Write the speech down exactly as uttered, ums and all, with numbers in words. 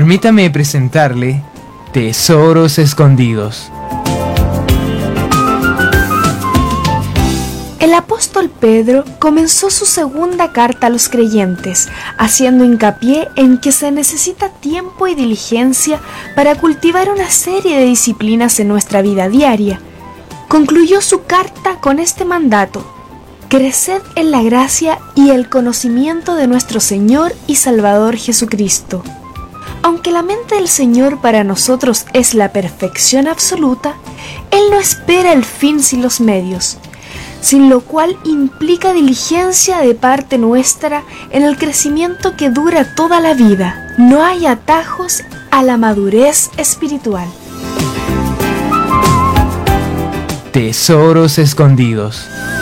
Permítame presentarle Tesoros Escondidos. El apóstol Pedro comenzó su segunda carta a los creyentes, haciendo hincapié en que se necesita tiempo y diligencia para cultivar una serie de disciplinas en nuestra vida diaria. Concluyó su carta con este mandato: creced en la gracia y el conocimiento de nuestro Señor y Salvador Jesucristo. Aunque la mente del Señor para nosotros es la perfección absoluta, Él no espera el fin sin los medios, sin lo cual implica diligencia de parte nuestra en el crecimiento que dura toda la vida. No hay atajos a la madurez espiritual. Tesoros Escondidos.